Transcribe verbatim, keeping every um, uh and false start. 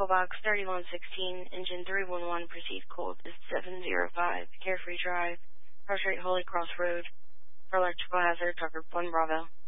Echo Box thirty-one sixteen, engine three one one, proceed cold is seven zero five, Carefree Drive, Cross Rate Holy Cross Road, for electrical hazard, Tucker one Bravo.